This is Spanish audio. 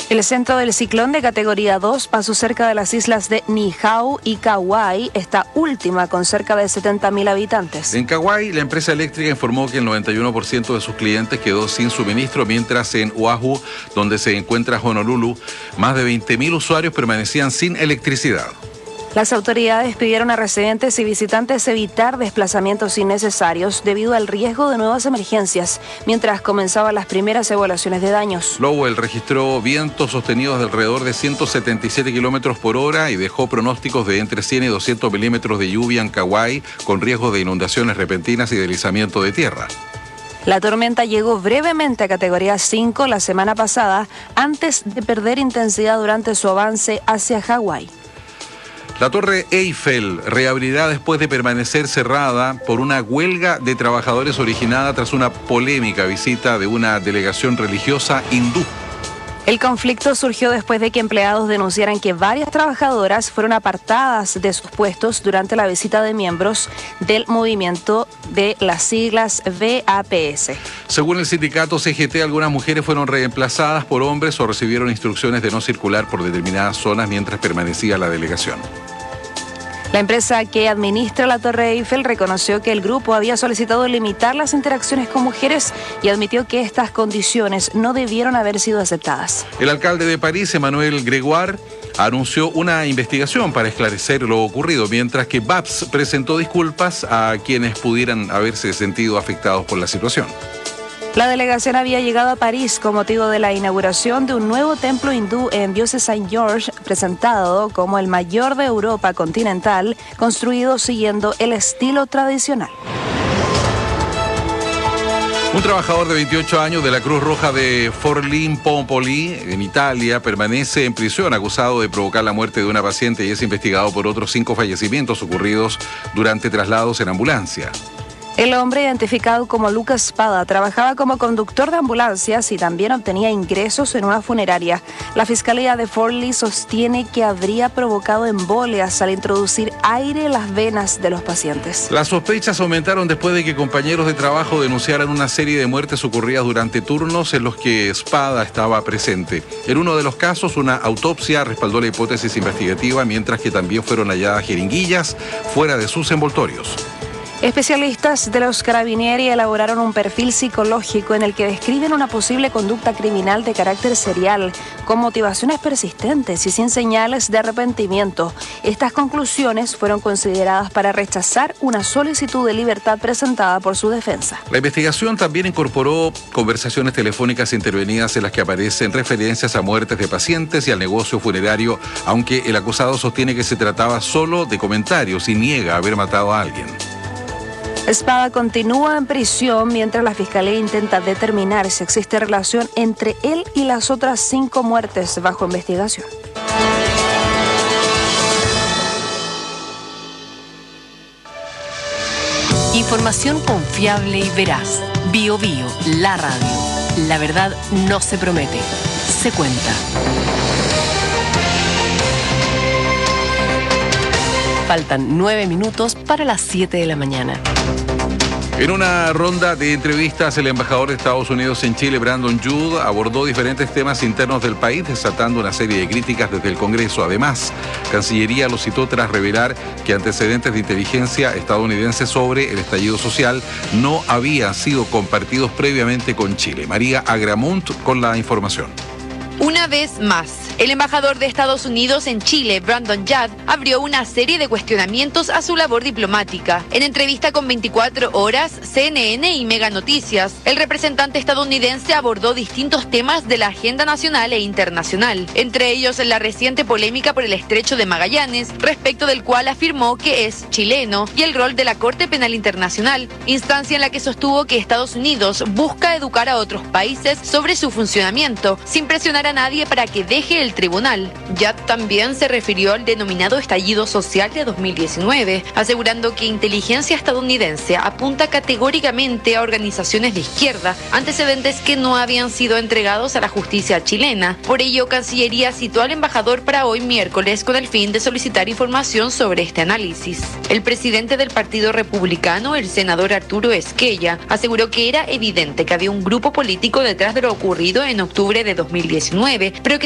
El centro del ciclón de categoría 2 pasó cerca de las islas de Niihau y Kauai, esta última con cerca de 70.000 habitantes. En Kauai, la empresa eléctrica informó que el 91% de sus clientes quedó sin suministro, mientras en Oahu, donde se encuentra Honolulu, más de 20.000 usuarios permanecían sin electricidad. Las autoridades pidieron a residentes y visitantes evitar desplazamientos innecesarios debido al riesgo de nuevas emergencias, mientras comenzaban las primeras evaluaciones de daños. Lowell registró vientos sostenidos de alrededor de 177 kilómetros por hora y dejó pronósticos de entre 100 y 200 milímetros de lluvia en Kauai, con riesgo de inundaciones repentinas y deslizamiento de tierra. La tormenta llegó brevemente a categoría 5 la semana pasada, antes de perder intensidad durante su avance hacia Hawái. La Torre Eiffel reabrirá después de permanecer cerrada por una huelga de trabajadores originada tras una polémica visita de una delegación religiosa hindú. El conflicto surgió después de que empleados denunciaran que varias trabajadoras fueron apartadas de sus puestos durante la visita de miembros del movimiento de las siglas VAPS. Según el sindicato CGT, algunas mujeres fueron reemplazadas por hombres o recibieron instrucciones de no circular por determinadas zonas mientras permanecía la delegación. La empresa que administra la Torre Eiffel reconoció que el grupo había solicitado limitar las interacciones con mujeres y admitió que estas condiciones no debieron haber sido aceptadas. El alcalde de París, Emmanuel Grégoire, anunció una investigación para esclarecer lo ocurrido, mientras que BAPS presentó disculpas a quienes pudieran haberse sentido afectados por la situación. La delegación había llegado a París con motivo de la inauguración de un nuevo templo hindú en Vieux Saint-Georges, presentado como el mayor de Europa continental, construido siguiendo el estilo tradicional. Un trabajador de 28 años de la Cruz Roja de Forlì-Popoli, en Italia, permanece en prisión acusado de provocar la muerte de una paciente y es investigado por otros 5 fallecimientos ocurridos durante traslados en ambulancia. El hombre, identificado como Lucas Spada, trabajaba como conductor de ambulancias y también obtenía ingresos en una funeraria. La Fiscalía de Forlì sostiene que habría provocado embolias al introducir aire en las venas de los pacientes. Las sospechas aumentaron después de que compañeros de trabajo denunciaran una serie de muertes ocurridas durante turnos en los que Spada estaba presente. En uno de los casos, una autopsia respaldó la hipótesis investigativa, mientras que también fueron halladas jeringuillas fuera de sus envoltorios. Especialistas de los Carabinieri elaboraron un perfil psicológico en el que describen una posible conducta criminal de carácter serial, con motivaciones persistentes y sin señales de arrepentimiento. Estas conclusiones fueron consideradas para rechazar una solicitud de libertad presentada por su defensa. La investigación también incorporó conversaciones telefónicas intervenidas en las que aparecen referencias a muertes de pacientes y al negocio funerario, aunque el acusado sostiene que se trataba solo de comentarios y niega haber matado a alguien. Spada continúa en prisión mientras la Fiscalía intenta determinar si existe relación entre él y las otras 5 muertes bajo investigación. Información confiable y veraz. Bio Bio, la radio. La verdad no se promete, se cuenta. Faltan 9 minutos para las 7 de la mañana. En una ronda de entrevistas, el embajador de Estados Unidos en Chile, Brandon Judd, abordó diferentes temas internos del país, desatando una serie de críticas desde el Congreso. Además, Cancillería lo citó tras revelar que antecedentes de inteligencia estadounidense sobre el estallido social no habían sido compartidos previamente con Chile. María Agramunt con la información. Una vez más, el embajador de Estados Unidos en Chile, Brandon Judd, abrió una serie de cuestionamientos a su labor diplomática. En entrevista con 24 Horas, CNN y Mega Noticias, el representante estadounidense abordó distintos temas de la agenda nacional e internacional, entre ellos la reciente polémica por el Estrecho de Magallanes, respecto del cual afirmó que es chileno, y el rol de la Corte Penal Internacional, instancia en la que sostuvo que Estados Unidos busca educar a otros países sobre su funcionamiento, sin presionar a nadie para que deje el tribunal. Judd también se refirió al denominado estallido social de 2019, asegurando que inteligencia estadounidense apunta categóricamente a organizaciones de izquierda, antecedentes que no habían sido entregados a la justicia chilena. Por ello, Cancillería citó al embajador para hoy miércoles con el fin de solicitar información sobre este análisis. El presidente del Partido Republicano, el senador Arturo Esquella, aseguró que era evidente que había un grupo político detrás de lo ocurrido en octubre de 2019, pero que